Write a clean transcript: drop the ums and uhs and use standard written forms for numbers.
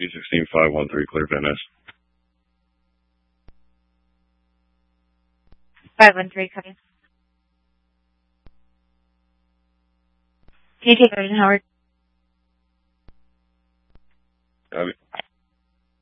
B16-513, clear Van Ness. 513, coming. Can you take Garden Howard? Copy.